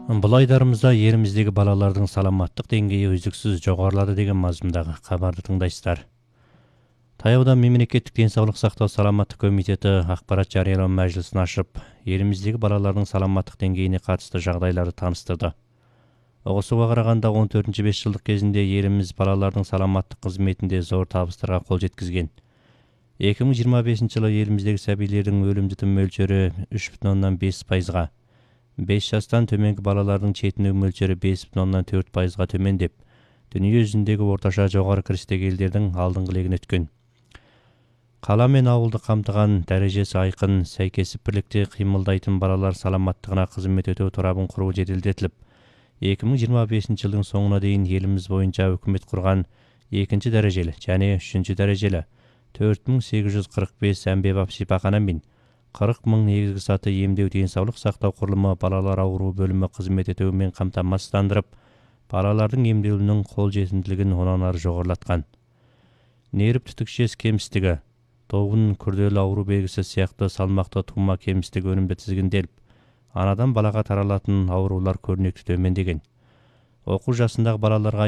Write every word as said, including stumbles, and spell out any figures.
Бұл айдарымызда еліміздегі балалардың саламаттық деңгейі үздіксіз жоғарылады деген мазмұндағы хабарды тыңдайсыздар. Таяуда мемлекеттік денсаулық сақтау саламаттық комитеті ақпарат жариялау мәжілісін ашып, еліміздегі балалардың саламаттық деңгейіне қатысты жағдайларды таныстырды. Оғысуға қарағанда он төртінші бес жылдық кезінде еліміз балалардың саламаттық қызметінде зор табыстарға қол жеткізген. екі мың жиырма бесінші жылы еліміздегі сәбилердің өлім жітім мөлшері үш бүтін оннан бес пайызға, бес жастан төменгі балалардың шетінеу мөлшері бес бүтін оннан төрт пайызға төмендеп, дүние жүзіндегі орташа жоғары кірістегі елдердің алдыңғы легін өткен. Қала мен ауылды қамтыған, дәрежесі айқын, сәйкес бірлікте қимылдайтын балалар саламаттығына қызмет ету торабын құру жеделдетіліп, екі мың жиырма бесінші жылдың соңына дейін еліміз бойынша үкімет құрған екінші дәрежелі және үшінші дәрежелі төрт мың сегіз жүз қырық бес әмбебап шипахана мен қырық мың негізгі саты емдеу денсаулық сақтау құрылымы балалар ауруы бөлімі қызмет етуімен қамтамасыздандырып, балалардың емделуінің қол жетімділігін онан ары жоғарылатқан. Нерв түтікшес кемістігі, тобын күрделі ауру белгісі сияқты салмақты тума кемістігі өнімді тізгінделіп, анадан балаға таралатын аурулар көрнекті төмендеген. Оқу жасындағы балаларға